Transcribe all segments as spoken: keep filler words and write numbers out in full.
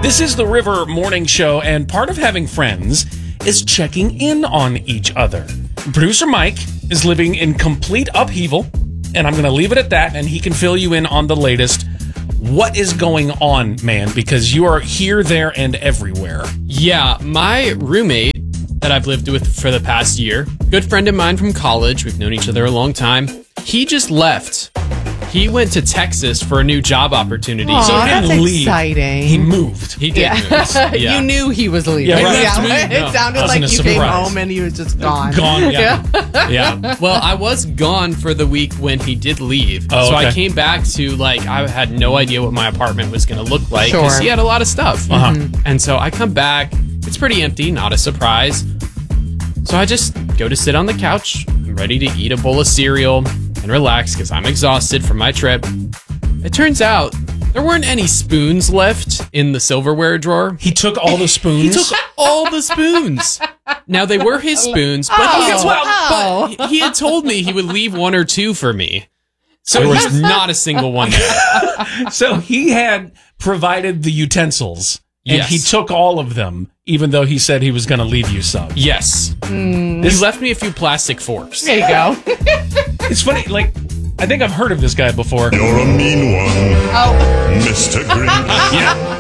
This is the River Morning Show, and part of having friends is checking in on each other. Producer Mike is living in complete upheaval, and I'm going to leave it at that, and he can fill you in on the latest. What is going on, man? Because you are here, there, and everywhere. Yeah, my roommate that I've lived with for the past year, good friend of mine from college, we've known each other a long time, he just left. He went to Texas for a new job opportunity. Aw, So he that's didn't leave. exciting. He moved. He did move. Yeah. You knew he was leaving. Yeah, right. Yeah, No, it sounded wasn't like a you came surprise. home and he was just gone. Gone, yeah. Yeah. Well, I was gone for the week when he did leave. Oh, so I okay. came back to, like, I had no idea what my apartment was going to look like because Sure. he had a lot of stuff. Uh-huh. And so I come back. It's pretty empty, not a surprise. So I just go to sit on the couch. I'm ready to eat a bowl of cereal and relax because I'm exhausted from my trip. It turns out there weren't any spoons left in the silverware drawer. He took all the spoons. He took all the spoons. Now, they were his spoons, but, he, had, Oh. but he had told me he would leave one or two for me. So there was not a single one there. So he had provided the utensils, and Yes. he took all of them, even though he said he was going to leave you some. Yes. He left me a few plastic forks. There you go. It's funny, like, I think I've heard of this guy before. You're a mean one, Oh, Mister Green. Yeah.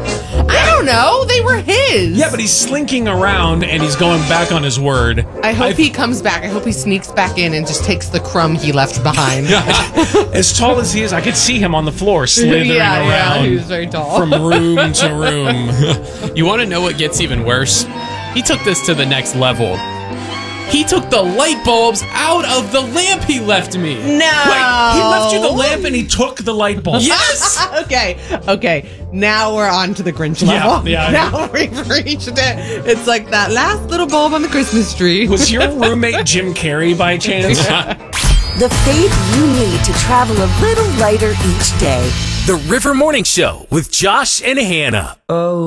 I don't know. They were his. Yeah, but he's slinking around and he's going back on his word. I hope I've- he comes back. I hope he sneaks back in and just takes the crumb he left behind. As tall as he is, I could see him on the floor slithering yeah, yeah, around he was very tall. from room to room. You want to know what gets even worse? He took this to the next level. He took the light bulbs out of the lamp he left me. No. Wait, he left you the lamp and he took the light bulb. Yes. okay, okay. Now we're on to the Grinch Yeah, level. yeah. Now we've reached it. It's like that last little bulb on the Christmas tree. Was your roommate Jim Carrey by chance? The faith you need to travel a little lighter each day. The River Morning Show with Josh and Hannah. Oh.